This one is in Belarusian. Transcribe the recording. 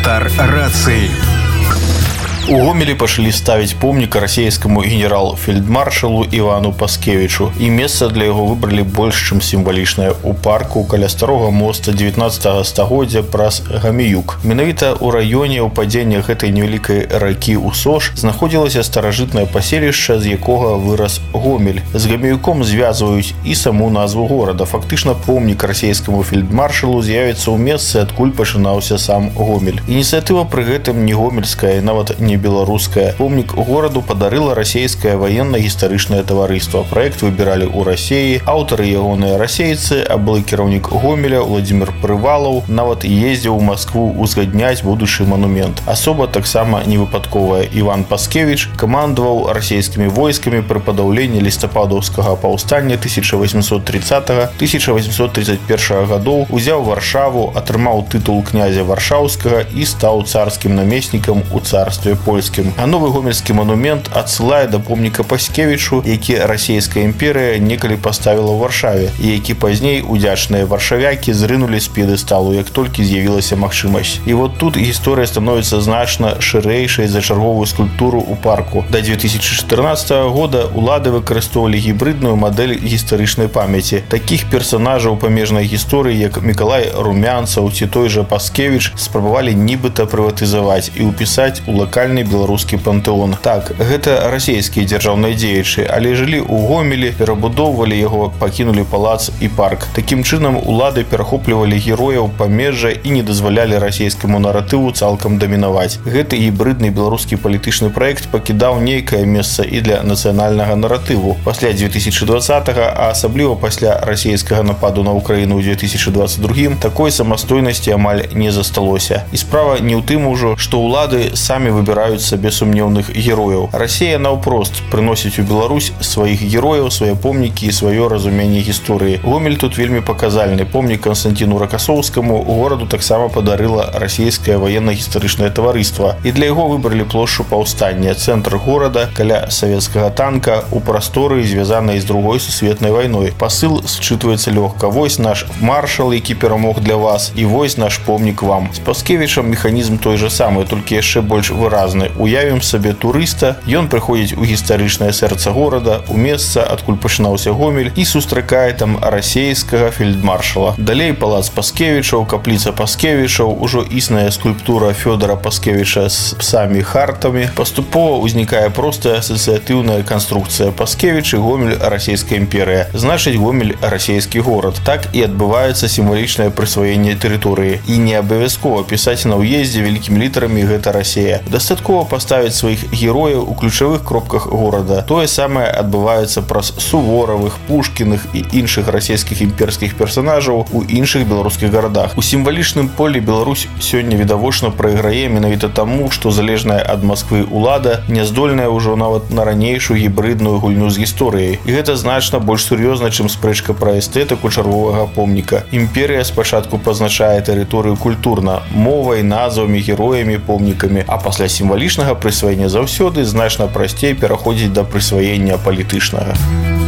Каментар рации. У Гомелі пачалі ставіць помнік расійскаму генерал-фельдмаршалу Івану Паскевічу, і месца для яго выбралі больш чым сімвалічнае ў парку каля старога моста 19 стагоддзя праз Гаміюк. Менавіта ў раёне ўпадзення гэтай невялікай ракі Усош знаходзілася старажытнае паселішча, з якога вырас Гомель. З Гаміюком звязваюць і саму назву горада. Фактычна помнік расійскаму фельдмаршалу з'явіцца ў месцы, адкуль пачынаўся сам Гомель. Ініцыятыва пры гэтым не гомельская, нават не беларуская. Помнік гораду падарыла расійскае ваенна-гістарычнае таварыства. Праект выбіралі ў Расіі. Аўтары ягоныя расейцы, а былы кіраўнік Гомеля Владзімір Прывалаў нават ездзіў у Маскву узгадняць будучы манумент. Асоба таксама невыпадковая. Іван Паскевіч камандаваў расійскімі войскамі пры падаўленні лістападаўскага паўстання 1830-1831 гадоў, узяў Варшаву, атрымаў тытул князя Варшаўскага і стаў царскім намеснікам у царстве польскім. А новы гомельскі манумент адсылае да помніка Паскевічу, які расійская імперыя некалі паставіла ў Варшаве, і які пазней удзячныя варшавякі зрынулі з п'едэсталу, як толькі з'явілася магчымасць. І вот тут гісторыя становіцца значна шырэйшай за чарговую скульптуру ў парку. Да 2014 года улады выкарыстоўвалі гібрыдную мадэль гістарычнай памяці. Такіх персанажаў памежнай гісторыі, як Мікалай Румянцаў ці той жа Паскевіч, спрабавалі нібыта прыватызаваць і ўпісаць у лакальны беларускі пантэон. Так, гэта расійскія дзяржаўныя дзеячы, але жылі ў Гомелі, перабудоўвалі яго, пакінулі палац і парк. Такім чынам улады перахоплівалі герояў памежжа і не дазвалялі расійскаму наратыву цалкам дамінаваць. Гэты гібрыдны беларускі палітычны праект пакідаў нейкае месца і для нацыянальнага наратыву. Пасля 2020-го, а асабліва пасля расійскага нападу на Украіну ў 2022, такой самастойнасці амаль не засталося. І справа не ў тым ужо, што улады самі выбіраюць сабе сумнеўных герояў. Расія наўпрост прыносіць у Беларусь сваіх герояў, свае помнікі і сваё разуменне гісторыі. Гомель тут вельмі паказальны. Помнік Канстанціну Ракасоўскаму гораду таксама падарыла расійскае ваенна-гістарычнае таварыства. І для яго выбралі плошчу паўстання, цэнтр горада, каля савецкага танка, у прасторы, звязанай з другой сусветнай вайной. Пасыл счытваецца лёгка. Вось наш маршал, які перамог для вас, і вось наш помнік вам. З Паскевічам механізм той же самы, толькі яшчэ больш выразны. Уявім сабе турыста, ён прыходзіць у гістарычнае сэрца горада, у месца, адкуль пачынаўся Гомель, і сустракае там расійскага фельдмаршала. Далей палац Паскевічаў, капліца Паскевічаў, ужо існая скульптура Фёдора Паскевіча з псамі-хартамі. Паступова ўзнікае простая асацыятыўная канструкцыя. Паскевіч і Гомель расійская імперыя. Значыць, Гомель расійскі горад. Так і адбываецца сімвалічнае прысваенне тэрыторыі. І не абавязкова пісаць на ўездзе вялікімі літарамі гэта Расія. Дастаткова паставіць сваіх герояў у ключавых кропках горада. Тое самае адбываецца праз Суворавых, Пушкіных і іншых расійскіх імперскіх персанажаў у іншых беларускіх гарадах. У сімвалічным полі Беларусь сёння відавочна прайграе менавіта таму, што залежная ад Масквы улада не здольная ўжо нават на ранейшую гібрыдную гульню з гісторыяй. І гэта значна больш сур'ёзна, чым спрэчка пра эстэтыку чарговага помніка. Імперія спачатку пазначае тэрыторыю культурна, мовай, назвамі, героямі, помнікамі, а пасля сімвалічнага прысваення заўсёды значна прасцей пераходзіць да прысваення палітычнага.